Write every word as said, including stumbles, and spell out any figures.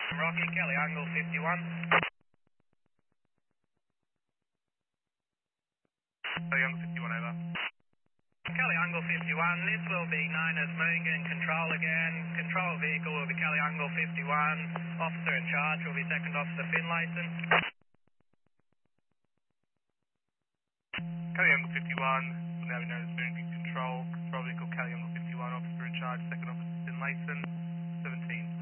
Rocky, Kelly, angle fifty-one. Kelly Angle fifty-one, over. Kelly, angle fifty-one, this will be known as Moongan Control again. Control vehicle will be Kelly, angle fifty-one. Officer in charge will be Second Officer Finlayson. Kelly Angle fifty-one, will now be known as Moongan Control. Control vehicle Kelly Angle fifty-one, officer in charge, Second Officer Finlayson, seventeen.